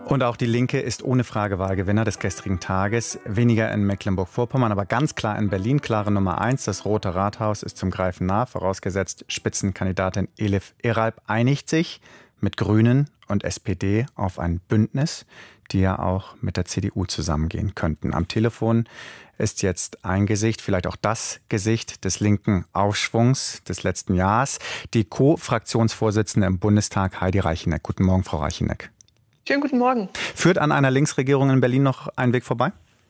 Und auch die Linke ist ohne Frage Wahlgewinner des gestrigen Tages. Weniger in Mecklenburg-Vorpommern, aber ganz klar in Berlin. Klare Nummer 1, das Rote Rathaus ist zum Greifen nah. Vorausgesetzt, Spitzenkandidatin Elif Eralp einigt sich mit Grünen und SPD auf ein Bündnis, die ja auch mit der CDU zusammengehen könnten. Am Telefon ist jetzt ein Gesicht, vielleicht auch das Gesicht des linken Aufschwungs des letzten Jahres, die Co-Fraktionsvorsitzende im Bundestag, Heidi Reicheneck. Guten Morgen, Frau Reicheneck. Schönen guten Morgen. Führt an einer Linksregierung in Berlin noch ein Weg vorbei?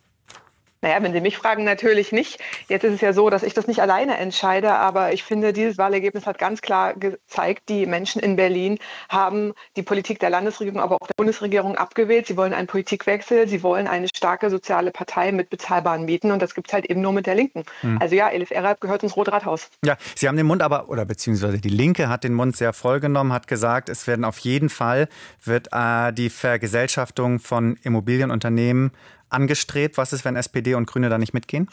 Naja, wenn Sie mich fragen, natürlich nicht. Jetzt ist es ja so, dass ich das nicht alleine entscheide, aber ich finde, dieses Wahlergebnis hat ganz klar gezeigt, die Menschen in Berlin haben die Politik der Landesregierung, aber auch der Bundesregierung abgewählt. Sie wollen einen Politikwechsel, sie wollen eine starke soziale Partei mit bezahlbaren Mieten und das gibt es halt eben nur mit der Linken. Also ja, Elif Eralp gehört ins Rote Rathaus. Ja, Sie haben den Mund aber, oder beziehungsweise die Linke hat den Mund sehr voll genommen, hat gesagt, es werden auf jeden Fall, die Vergesellschaftung von Immobilienunternehmen angestrebt. Was ist, wenn SPD und Grüne da nicht mitgehen?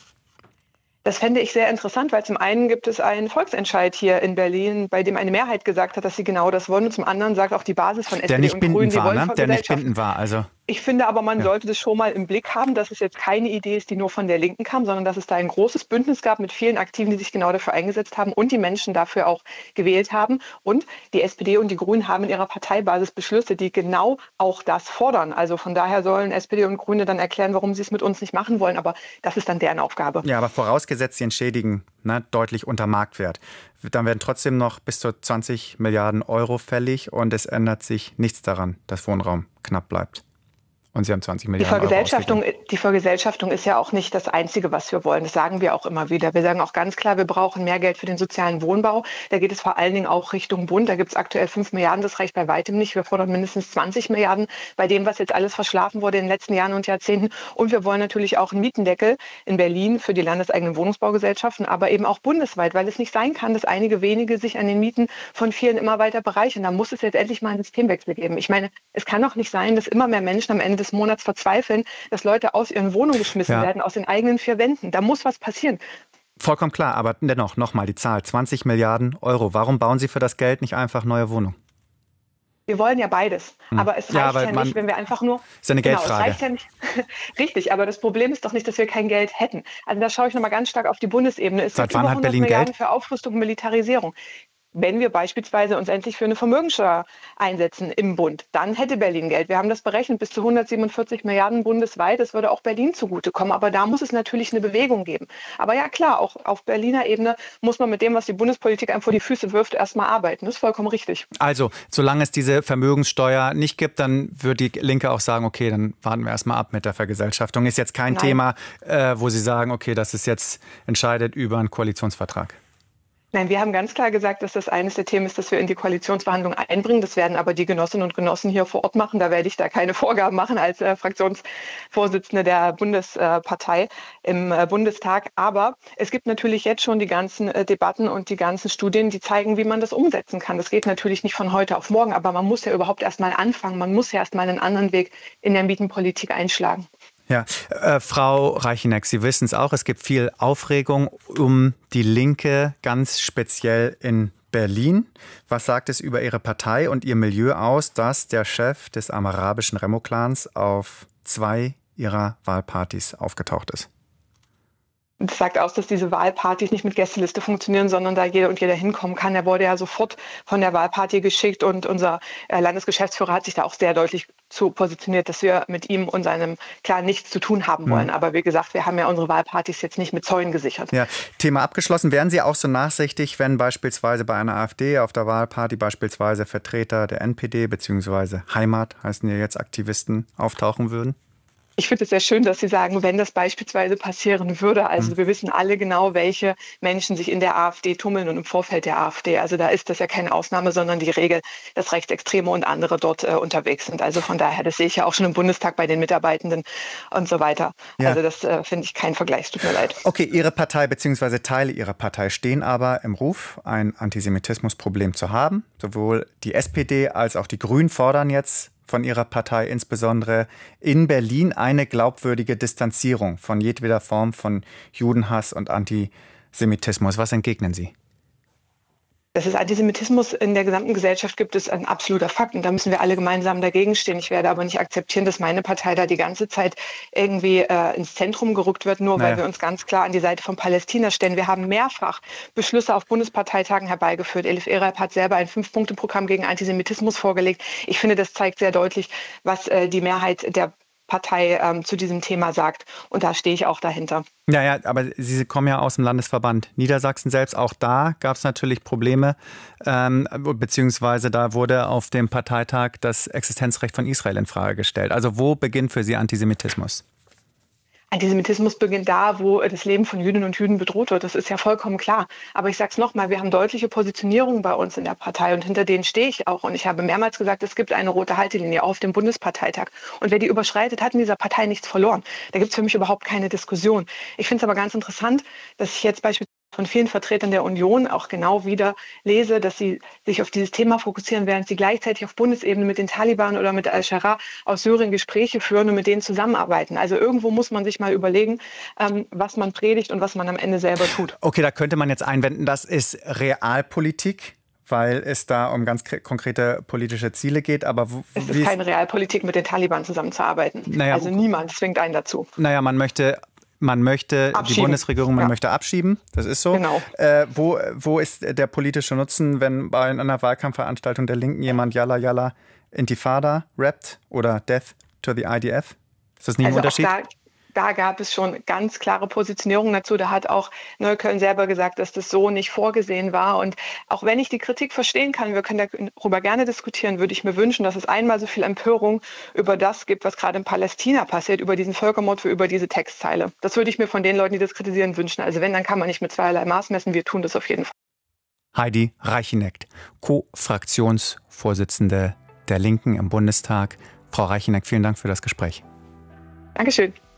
Das fände ich sehr interessant, weil zum einen gibt es einen Volksentscheid hier in Berlin, bei dem eine Mehrheit gesagt hat, dass sie genau das wollen. Und zum anderen sagt auch die Basis von SPD und Grünen, sie wollen Vergesellschaftung. Der nicht bindend war, also. Ich finde aber, man sollte das schon mal im Blick haben, dass es jetzt keine Idee ist, die nur von der Linken kam, sondern dass es da ein großes Bündnis gab mit vielen Aktiven, die sich genau dafür eingesetzt haben und die Menschen dafür auch gewählt haben. Und die SPD und die Grünen haben in ihrer Parteibasis Beschlüsse, die genau auch das fordern. Also von daher sollen SPD und Grüne dann erklären, warum sie es mit uns nicht machen wollen. Aber das ist dann deren Aufgabe. Ja, aber vorausgesetzt, sie entschädigen deutlich unter Marktwert. Dann werden trotzdem noch bis zu 20 Milliarden Euro fällig und es ändert sich nichts daran, dass Wohnraum knapp bleibt. Und Sie haben 20 Milliarden Euro ausgegeben. Die Vergesellschaftung ist ja auch nicht das Einzige, was wir wollen. Das sagen wir auch immer wieder. Wir sagen auch ganz klar, wir brauchen mehr Geld für den sozialen Wohnbau. Da geht es vor allen Dingen auch Richtung Bund. Da gibt es aktuell 5 Milliarden. Das reicht bei weitem nicht. Wir fordern mindestens 20 Milliarden bei dem, was jetzt alles verschlafen wurde in den letzten Jahren und Jahrzehnten. Und wir wollen natürlich auch einen Mietendeckel in Berlin für die landeseigenen Wohnungsbaugesellschaften, aber eben auch bundesweit, weil es nicht sein kann, dass einige wenige sich an den Mieten von vielen immer weiter bereichern. Da muss es jetzt endlich mal einen Systemwechsel geben. Ich meine, es kann doch nicht sein, dass immer mehr Menschen am Ende des Monats verzweifeln, dass Leute aus ihren Wohnungen geschmissen werden, aus den eigenen 4 Wänden. Da muss was passieren. Vollkommen klar, aber dennoch nochmal die Zahl, 20 Milliarden Euro. Warum bauen Sie für das Geld nicht einfach neue Wohnungen? Wir wollen ja beides, aber es reicht nicht, wenn wir einfach nur... Ist ja eine Geldfrage. Es reicht ja nicht. Richtig, aber das Problem ist doch nicht, dass wir kein Geld hätten. Also da schaue ich nochmal ganz stark auf die Bundesebene. Es Seit wann hat Berlin Milliarden Geld? Für Aufrüstung und Militarisierung. Wenn wir beispielsweise uns endlich für eine Vermögenssteuer einsetzen im Bund, dann hätte Berlin Geld. Wir haben das berechnet, bis zu 147 Milliarden bundesweit. Das würde auch Berlin zugutekommen. Aber da muss es natürlich eine Bewegung geben. Aber ja klar, auch auf Berliner Ebene muss man mit dem, was die Bundespolitik einem vor die Füße wirft, erstmal arbeiten. Das ist vollkommen richtig. Also, solange es diese Vermögenssteuer nicht gibt, dann wird die Linke auch sagen, okay, dann warten wir erstmal ab mit der Vergesellschaftung. Ist jetzt kein Thema, wo Sie sagen, okay, das ist jetzt entscheidet über einen Koalitionsvertrag. Nein, wir haben ganz klar gesagt, dass das eines der Themen ist, das wir in die Koalitionsverhandlungen einbringen. Das werden aber die Genossinnen und Genossen hier vor Ort machen. Da werde ich da keine Vorgaben machen als Fraktionsvorsitzende der Bundespartei im Bundestag. Aber es gibt natürlich jetzt schon die ganzen Debatten und die ganzen Studien, die zeigen, wie man das umsetzen kann. Das geht natürlich nicht von heute auf morgen, aber man muss ja überhaupt erst mal anfangen. Man muss ja erst mal einen anderen Weg in der Mietenpolitik einschlagen. Ja, Frau Reicheneck, Sie wissen es auch, es gibt viel Aufregung um die Linke, ganz speziell in Berlin. Was sagt es über Ihre Partei und Ihr Milieu aus, dass der Chef des arabischen Remo-Clans auf 2 Ihrer Wahlpartys aufgetaucht ist? Das sagt aus, dass diese Wahlpartys nicht mit Gästeliste funktionieren, sondern da jeder und jeder hinkommen kann. Er wurde ja sofort von der Wahlparty geschickt und unser Landesgeschäftsführer hat sich da auch sehr deutlich zu positioniert, dass wir mit ihm und seinem Clan nichts zu tun haben wollen. Aber wie gesagt, wir haben ja unsere Wahlpartys jetzt nicht mit Zäunen gesichert. Ja, Thema abgeschlossen. Wären Sie auch so nachsichtig, wenn beispielsweise bei einer AfD auf der Wahlparty beispielsweise Vertreter der NPD bzw. Heimat, heißen ja jetzt Aktivisten, auftauchen würden? Ich finde es sehr schön, dass Sie sagen, wenn das beispielsweise passieren würde. Also wir wissen alle genau, welche Menschen sich in der AfD tummeln und im Vorfeld der AfD. Also da ist das ja keine Ausnahme, sondern die Regel, dass Rechtsextreme und andere dort unterwegs sind. Also von daher, das sehe ich ja auch schon im Bundestag bei den Mitarbeitenden und so weiter. Ja. Also das finde ich kein Vergleich, tut mir leid. Okay, Ihre Partei bzw. Teile Ihrer Partei stehen aber im Ruf, ein Antisemitismusproblem zu haben. Sowohl die SPD als auch die Grünen fordern jetzt von Ihrer Partei, insbesondere in Berlin, eine glaubwürdige Distanzierung von jedweder Form von Judenhass und Antisemitismus. Was entgegnen Sie? Dass es Antisemitismus in der gesamten Gesellschaft gibt, ist ein absoluter Fakt. Und da müssen wir alle gemeinsam dagegen stehen. Ich werde aber nicht akzeptieren, dass meine Partei da die ganze Zeit irgendwie ins Zentrum gerückt wird, nur weil wir uns ganz klar an die Seite von Palästina stellen. Wir haben mehrfach Beschlüsse auf Bundesparteitagen herbeigeführt. Elif Eralp hat selber ein 5-Punkte-Programm gegen Antisemitismus vorgelegt. Ich finde, das zeigt sehr deutlich, was die Mehrheit der Partei zu diesem Thema sagt. Und da stehe ich auch dahinter. Ja, aber Sie kommen ja aus dem Landesverband Niedersachsen selbst. Auch da gab es natürlich Probleme, beziehungsweise da wurde auf dem Parteitag das Existenzrecht von Israel in Frage gestellt. Also wo beginnt für Sie Antisemitismus? Antisemitismus beginnt da, wo das Leben von Jüdinnen und Juden bedroht wird. Das ist ja vollkommen klar. Aber ich sage es nochmal, wir haben deutliche Positionierungen bei uns in der Partei und hinter denen stehe ich auch. Und ich habe mehrmals gesagt, es gibt eine rote Haltelinie auf dem Bundesparteitag. Und wer die überschreitet, hat in dieser Partei nichts verloren. Da gibt es für mich überhaupt keine Diskussion. Ich finde es aber ganz interessant, dass ich jetzt beispielsweise von vielen Vertretern der Union auch genau wieder lese, dass sie sich auf dieses Thema fokussieren, während sie gleichzeitig auf Bundesebene mit den Taliban oder mit Al-Shara aus Syrien Gespräche führen und mit denen zusammenarbeiten. Also irgendwo muss man sich mal überlegen, was man predigt und was man am Ende selber tut. Okay, da könnte man jetzt einwenden, das ist Realpolitik, weil es da um ganz konkrete politische Ziele geht. Aber es ist keine Realpolitik, mit den Taliban zusammenzuarbeiten. Also niemand zwingt einen dazu. Naja, man möchte die Bundesregierung, möchte abschieben, das ist so. Genau. Wo ist der politische Nutzen, wenn bei einer Wahlkampfveranstaltung der Linken jemand Yalla Yalla Intifada rappt oder Death to the IDF? Ist das nicht ein Unterschied? Da gab es schon ganz klare Positionierungen dazu. Da hat auch Neukölln selber gesagt, dass das so nicht vorgesehen war. Und auch wenn ich die Kritik verstehen kann, wir können darüber gerne diskutieren, würde ich mir wünschen, dass es einmal so viel Empörung über das gibt, was gerade in Palästina passiert, über diesen Völkermord, über diese Textzeile. Das würde ich mir von den Leuten, die das kritisieren, wünschen. Also wenn, dann kann man nicht mit zweierlei Maß messen. Wir tun das auf jeden Fall. Heidi Reicheneck, Co-Fraktionsvorsitzende der Linken im Bundestag. Frau Reicheneck, vielen Dank für das Gespräch. Dankeschön.